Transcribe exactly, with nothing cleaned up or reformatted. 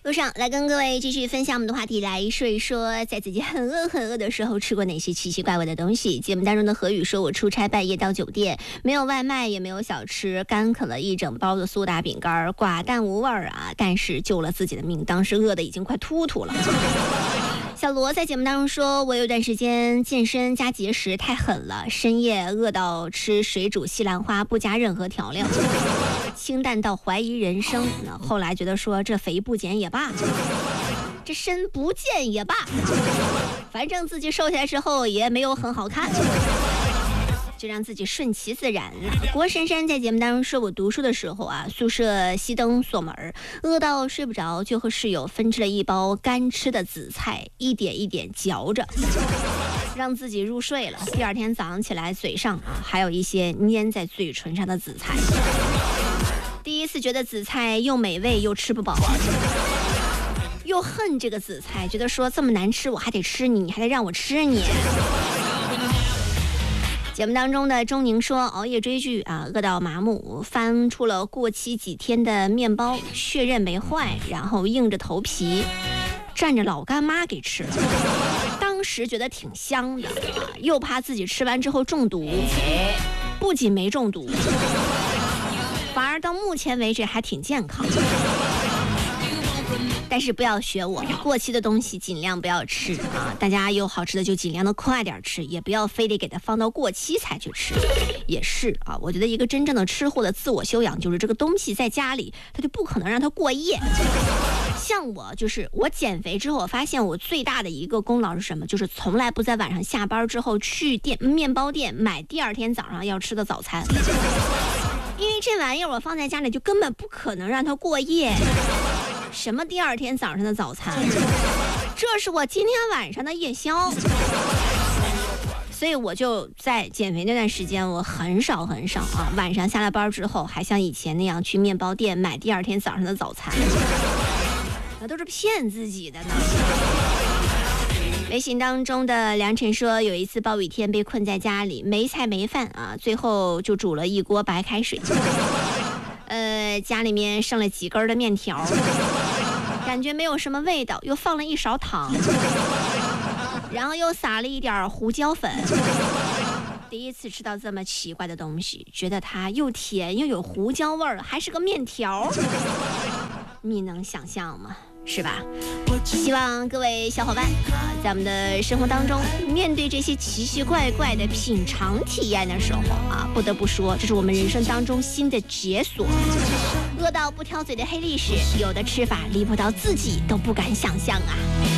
路上来跟各位继续分享我们的话题，来说一说在自己很饿很饿的时候吃过哪些奇奇怪怪的东西。节目当中的何宇说，我出差半夜到酒店，没有外卖也没有小吃，干啃了一整包的苏打饼干，寡淡无味啊，但是救了自己的命，当时饿得已经快突突了。小罗在节目当中说，我有段时间健身加节食太狠了，深夜饿到吃水煮西兰花，不加任何调料，清淡到怀疑人生。那后来觉得说，这肥不减也罢，这身不见也罢，反正自己瘦下来之后也没有很好看，就让自己顺其自然了。郭珊珊在节目当中说，我读书的时候啊，宿舍熄灯锁门，饿到睡不着，就和室友分吃了一包干吃的紫菜，一点一点嚼着，让自己入睡了。第二天早上起来，嘴上啊还有一些粘在嘴唇上的紫菜。第一次觉得紫菜又美味又吃不饱，又恨这个紫菜，觉得说这么难吃我还得吃你，你还得让我吃你。节目当中的钟宁说，熬夜追剧啊，饿到麻木，翻出了过期几天的面包，确认没坏，然后硬着头皮蘸着老干妈给吃了。当时觉得挺香的啊，又怕自己吃完之后中毒，不仅没中毒，反而到目前为止还挺健康。但是不要学我，过期的东西尽量不要吃啊！大家有好吃的就尽量的快点吃，也不要非得给它放到过期才去吃。也是啊，我觉得一个真正的吃货的自我修养，就是这个东西在家里，它就不可能让它过夜。像我，就是我减肥之后，我发现我最大的一个功劳是什么？就是从来不在晚上下班之后去店面包店买第二天早上要吃的早餐，因为这玩意儿我放在家里就根本不可能让它过夜。什么第二天早上的早餐，这是我今天晚上的夜宵。所以我就在减肥那段时间，我很少很少啊，晚上下了班之后还像以前那样去面包店买第二天早上的早餐，那都是骗自己的呢。微信当中的梁晨说，有一次暴雨天被困在家里，没菜没饭啊，最后就煮了一锅白开水，呃，家里面剩了几根的面条，感觉没有什么味道，又放了一勺糖，然后又撒了一点胡椒粉。第一次吃到这么奇怪的东西，觉得它又甜又有胡椒味儿，还是个面条，你能想象吗？是吧？希望各位小伙伴啊，在我们的生活当中，面对这些奇奇怪怪的品尝体验的时候啊，不得不说，这是我们人生当中新的解锁。饿到不挑嘴的黑历史，有的吃法离谱到自己都不敢想象啊。